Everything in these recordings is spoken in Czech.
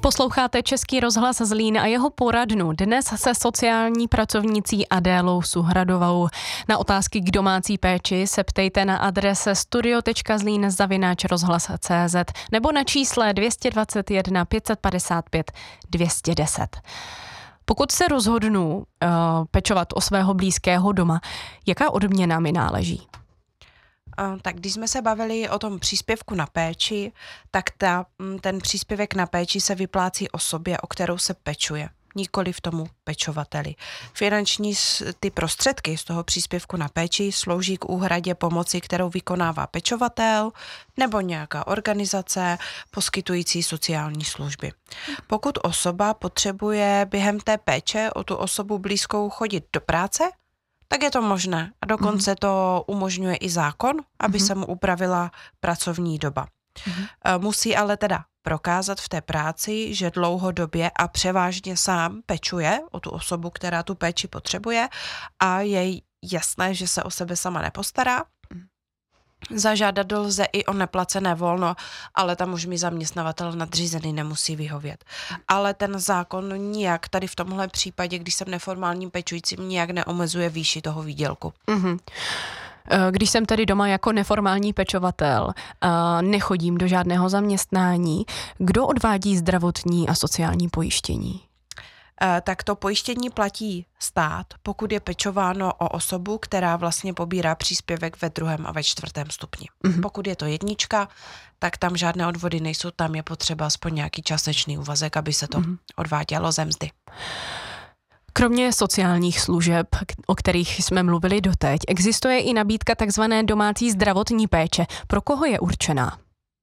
Posloucháte Český rozhlas Zlín a jeho poradnu. Dnes se sociální pracovnicí Adélou Suhradovou. Na otázky k domácí péči se ptejte na adrese studio.zlin@rozhlas.cz nebo na čísle 221 555 210. Pokud se rozhodnu pečovat o svého blízkého doma, jaká odměna mi náleží? Tak když jsme se bavili o tom příspěvku na péči, tak ten příspěvek na péči se vyplácí osobě, o kterou se pečuje, nikoli v tomu pečovateli. Finanční ty prostředky z toho příspěvku na péči slouží k úhradě pomoci, kterou vykonává pečovatel nebo nějaká organizace poskytující sociální služby. Pokud osoba potřebuje během té péče o tu osobu blízkou chodit do práce, tak je to možné. A dokonce to umožňuje i zákon, aby se mu upravila pracovní doba. Musí ale teda prokázat v té práci, že dlouhodobě a převážně sám pečuje o tu osobu, která tu péči potřebuje a je jasné, že se o sebe sama nepostará. Zažádat lze i o neplacené volno, ale tam už mi zaměstnavatel nadřízený nemusí vyhovět. Ale ten zákon nijak tady v tomhle případě, když jsem neformálním pečujícím, nijak neomezuje výši toho výdělku. Když jsem tedy doma jako neformální pečovatel, nechodím do žádného zaměstnání, kdo odvádí zdravotní a sociální pojištění? Tak to pojištění platí stát, pokud je pečováno o osobu, která vlastně pobírá příspěvek ve 2. a ve 4. stupni. Pokud je to 1, tak tam žádné odvody nejsou, tam je potřeba aspoň nějaký částečný úvazek, aby se to odvádělo ze mzdy. Kromě sociálních služeb, o kterých jsme mluvili doteď, existuje i nabídka takzvané domácí zdravotní péče. Pro koho je určená?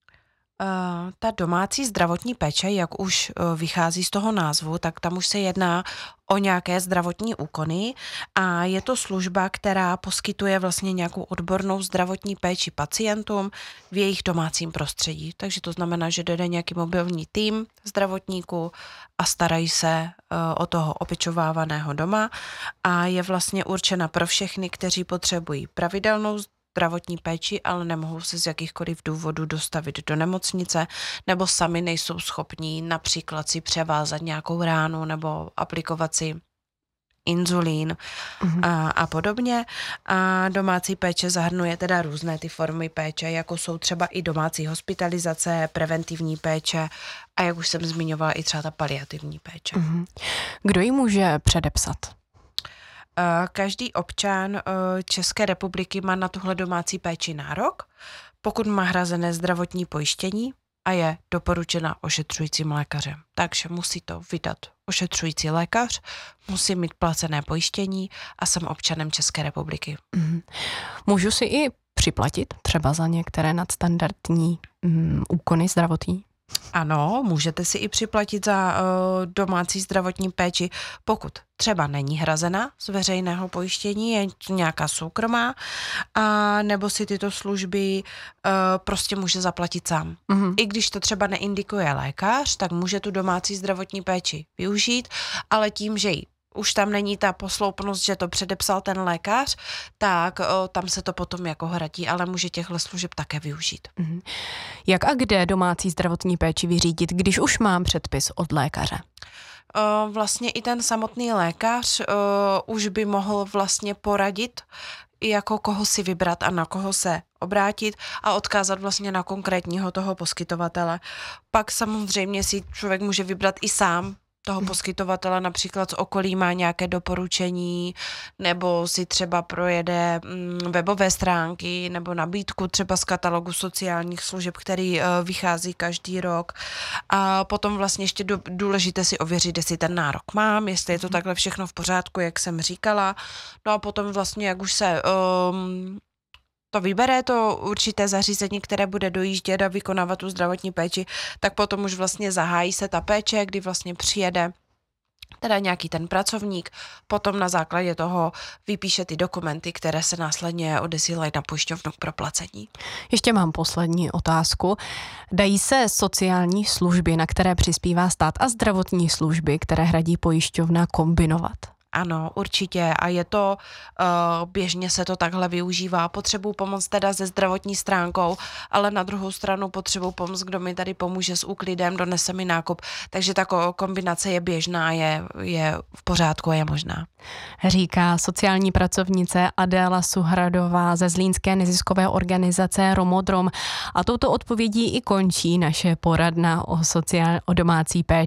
Ta domácí zdravotní péče, jak už vychází z toho názvu, tak tam už se jedná o nějaké zdravotní úkony a je to služba, která poskytuje vlastně nějakou odbornou zdravotní péči pacientům v jejich domácím prostředí. Takže to znamená, že dojde nějaký mobilní tým zdravotníků a starají se o toho opečovávaného doma a je vlastně určena pro všechny, kteří potřebují pravidelnou zdravotní péči, ale nemohou se z jakýchkoliv důvodů dostavit do nemocnice nebo sami nejsou schopní například si převázat nějakou ránu nebo aplikovat si inzulín a podobně. A domácí péče zahrnuje teda různé ty formy péče, jako jsou třeba i domácí hospitalizace, preventivní péče a jak už jsem zmiňovala, i třeba ta paliativní péče. Kdo ji může předepsat? Každý občan České republiky má na tuhle domácí péči nárok, pokud má hrazené zdravotní pojištění a je doporučena ošetřujícím lékařem. Takže musí to vydat ošetřující lékař, musí mít placené pojištění a jsem občanem České republiky. Můžu si i připlatit třeba za některé nadstandardní úkony zdravotní? Ano, můžete si i připlatit za domácí zdravotní péči, pokud třeba není hrazena z veřejného pojištění, je nějaká soukromá, a nebo si tyto služby prostě může zaplatit sám. I když to třeba neindikuje lékař, tak může tu domácí zdravotní péči využít, ale tím, že už tam není ta posloupnost, že to předepsal ten lékař, tak tam se to potom jako hradí, ale může těchto služeb také využít. Jak a kde domácí zdravotní péči vyřídit, když už mám předpis od lékaře? Vlastně i ten samotný lékař už by mohl vlastně poradit, jako koho si vybrat a na koho se obrátit a odkázat vlastně na konkrétního toho poskytovatele. Pak samozřejmě si člověk může vybrat i sám toho poskytovatele, například z okolí má nějaké doporučení, nebo si třeba projede webové stránky, nebo nabídku třeba z katalogu sociálních služeb, který vychází každý rok. A potom vlastně ještě důležité si ověřit, jestli ten nárok mám, jestli je to takhle všechno v pořádku, jak jsem říkala. No a potom vlastně, jak už se to vybere, to určité zařízení, které bude dojíždět a vykonávat tu zdravotní péči, tak potom už vlastně zahájí se ta péče, kdy vlastně přijede teda nějaký ten pracovník, potom na základě toho vypíše ty dokumenty, které se následně odesílají na pojišťovnu k proplacení. Ještě mám poslední otázku. Dají se sociální služby, na které přispívá stát, a zdravotní služby, které hradí pojišťovna, kombinovat? Ano, určitě a je to, běžně se to takhle využívá. Potřebuji pomoct teda se zdravotní stránkou, ale na druhou stranu potřebuji pomoct, kdo mi tady pomůže s úklidem, donese mi nákup. Takže ta kombinace je běžná, je v pořádku a je možná. Říká sociální pracovnice Adéla Suhradová ze zlínské neziskové organizace Romodrom. A touto odpovědí i končí naše poradna o domácí péči.